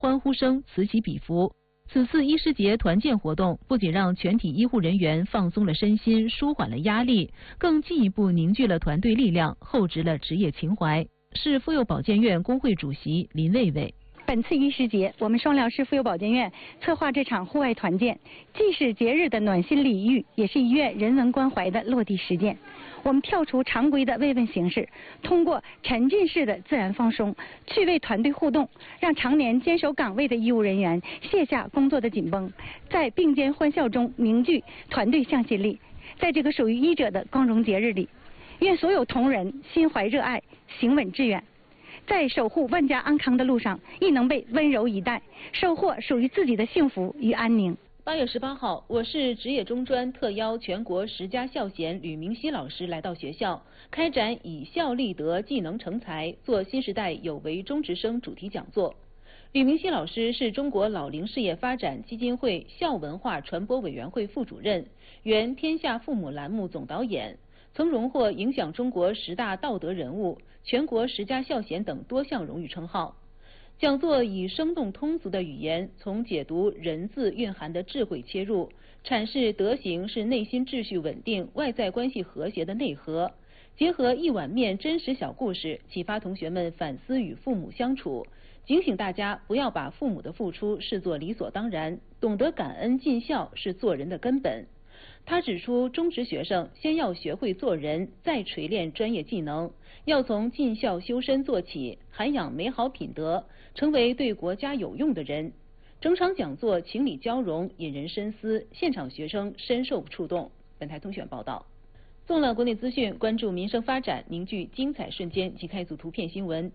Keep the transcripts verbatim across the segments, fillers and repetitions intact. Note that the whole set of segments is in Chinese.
欢呼声此起彼伏。此次医师节团建活动不仅让全体医护人员放松了身心，舒缓了压力，更进一步凝聚了团队力量，厚植了职业情怀。市妇幼保健院工会主席林卫卫。 本次医师节，我们双辽市妇幼保健院策划这场户外团建，既是节日的暖心礼遇，也是医院人文关怀的落地实践。我们跳出常规的慰问形式，通过沉浸式的自然放松、趣味团队互动，让常年坚守岗位的医务人员卸下工作的紧绷，在并肩欢笑中凝聚团队向心力。在这个属于医者的光荣节日里，愿所有同仁心怀热爱，行稳致远，在守护万家安康的路上，亦能被温柔以待，收获属于自己的幸福与安宁。 八月十八号，我市职业中专特邀全国十佳校贤吕明熙老师来到学校，开展以校立德、技能成才，做新时代有为中职生主题讲座。吕明熙老师是中国老龄事业发展基金会校文化传播委员会副主任，原天下父母栏目总导演，曾荣获影响中国十大道德人物、全国十佳校贤等多项荣誉称号。讲座以生动通俗的语言，从解读人字蕴含的智慧切入，阐释德行是内心秩序稳定、外在关系和谐的内核，结合一碗面真实小故事，启发同学们反思与父母相处，警醒大家不要把父母的付出视作理所当然，懂得感恩尽孝是做人的根本。他指出，中职学生先要学会做人，再锤炼专业技能，要从尽孝修身做起，涵养美好品德，成为对国家有用的人。整场讲座情理交融，引人深思，现场学生深受触动。本台通讯报道。纵览国内资讯，关注民生发展，凝聚精彩瞬间，即开组图片新闻。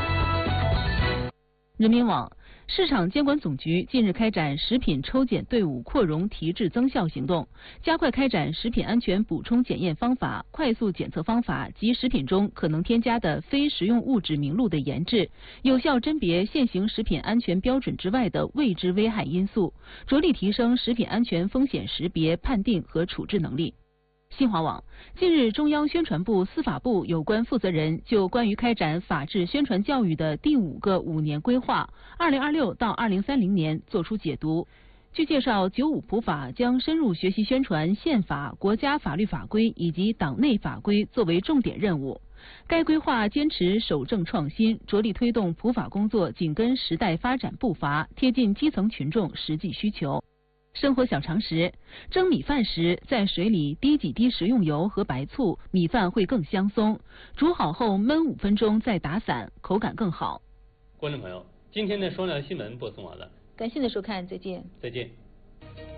人民网：市场监管总局近日开展食品抽检队伍扩容提质增效行动，加快开展食品安全补充检验方法、快速检测方法及食品中可能添加的非食用物质名录的研制，有效甄别现行食品安全标准之外的未知危害因素，着力提升食品安全风险识别、判定和处置能力。新华网：近日，中央宣传部、司法部有关负责人就关于开展法治宣传教育的第五个五年规划（二零二六到二零三零年）作出解读。据介绍，九五普法将深入学习宣传宪法、国家法律法规以及党内法规作为重点任务。该规划坚持守正创新，着力推动普法工作紧跟时代发展步伐，贴近基层群众实际需求。生活小常识：蒸米饭时，在水里滴几滴食用油和白醋，米饭会更香松。煮好后焖五分钟再打散，口感更好。 观众朋友，今天的双聊新闻播送完了， 感谢您的收看，再见。 再见。